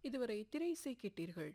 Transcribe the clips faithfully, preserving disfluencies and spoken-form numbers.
இதுவரை திரை இசை கேட்டீர்கள்.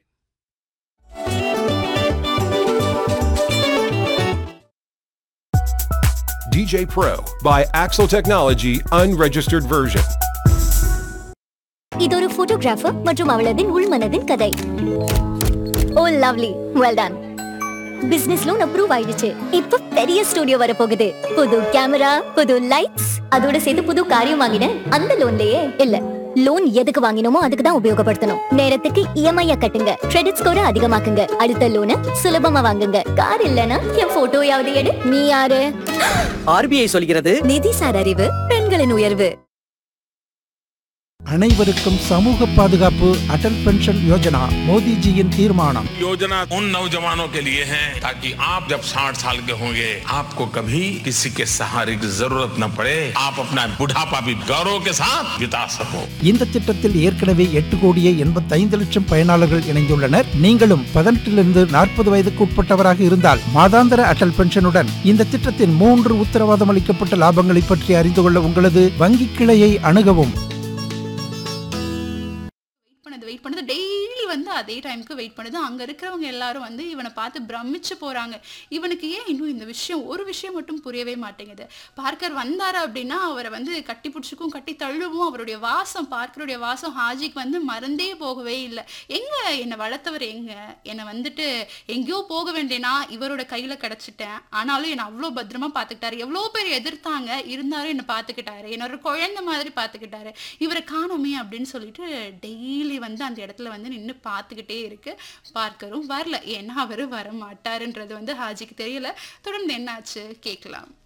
D J Pro by Axel Technology unregistered version. இது ஒரு போட்டோகிராஃபர் மற்றும் அவளதின் உள்மனதின் கதை. ஓ lovely, well done. Business loan approve ஆயிடுச்சு. இப்போ பெரிய ஸ்டுடியோ வர போகுது. புது கேமரா, புது லைட்ஸ், அதோட சேர்த்து புது காரியம் வாங்கினேன். அந்த லோன்லயே இல்ல, லோன் எதுக்கு வாங்கினோமோ அதுக்கு தான் உபயோகப்படுத்தணும். நேரத்துக்கு இஎம்ஐ கட்டுங்க, கிரெடிட் ஸ்கோரை அதிகமாக்குங்க, அடுத்த லோனை சுலபமா வாங்குங்க. கார் இல்லனா என் போட்டோயாவது எடு. நீ யாரு? ஆர்பிஐ சொல்கிறது நிதிசார் அறிவு பெண்களின் உயர்வு. அனைவருக்கும் சமூக பாதுகாப்பு அடல் பென்ஷன் யோஜனா மோடிஜியின் தீர்மானம். योजना उन नौजवानों के लिए है ताकि आप जब साठ साल के होंगे आपको कभी किसी के सहारे की जरूरत न पड़े, आप अपना बुढ़ापा भी गौरव के साथ बिता सको. இந்த திட்டத்தில் ஏற்கனவே எட்டு கோடியே எண்பத்தி ஐந்து லட்சம் பயனாளர்கள் இணைந்துள்ளனர். நீங்களும் பதினெட்டிலிருந்து நாற்பது வயதுக்கு உட்பட்டவராக இருந்தால் மாதாந்திர அடல் பென்ஷனுடன் இந்த திட்டத்தின் மூன்று உத்தரவாதம் அளிக்கப்பட்ட லாபங்களை பற்றி அறிந்து கொள்ள உங்களது வங்கி கிளையை அணுகவும். வெயிட் பண்ணுது டெய்லி வந்து அதே டைமுக்கு வெயிட் பண்ணுது. அங்கே இருக்கிறவங்க எல்லாரும் வந்து இவனை பார்த்து பிரமிச்சு போகிறாங்க. இவனுக்கு ஏன் இன்னும் இந்த விஷயம் ஒரு விஷயம் மட்டும் புரியவே மாட்டேங்குது. பார்க்கர் வந்தார் அப்படின்னா அவரை வந்து கட்டி பிடிச்சிக்கும், கட்டி தள்ளுவோம். அவருடைய வாசம், பார்க்கருடைய வாசம் ஹாஜிக்கு வந்து மறந்தே போகவே இல்லை. எங்கே என்னை வளர்த்தவர், எங்கே என்னை வந்துட்டு எங்கேயோ போக வேண்டியனா இவரோட கையில் கிடச்சிட்டேன். ஆனாலும் என்னை அவ்வளோ பத்திரமா பார்த்துக்கிட்டாரு. எவ்வளோ பேர் எதிர்த்தாங்க, இருந்தாலும் என்னை பார்த்துக்கிட்டாரு. என்னோட குழந்தை மாதிரி பார்த்துக்கிட்டாரு. இவரை காணோமே அப்படின்னு சொல்லிட்டு டெய்லி வந்து அந்த இடத்துல வந்து நின்று பார்த்துக்கிட்டே இருக்கு. பார்க்கரும் வரல, ஏன்னா அவரு வர மாட்டாருன்றது வந்து ஹாஜிக்கு தெரியல. தொடர்ந்து என்னாச்சு கேட்கலாம்.